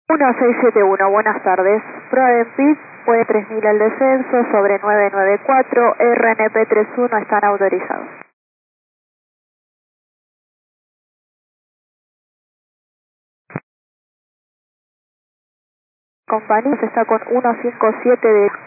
1671, buenas tardes. Prueba de PIS, puede 3000 al descenso, sobre 994, RNP 31 están autorizados. Compañía está con 157 de